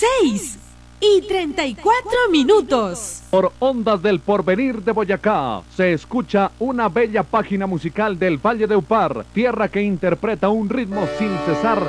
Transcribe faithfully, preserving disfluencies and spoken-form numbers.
seis y treinta y cuatro minutos. Por Ondas del Porvenir de Boyacá se escucha una bella página musical del Valle de Upar, tierra que interpreta un ritmo sin cesar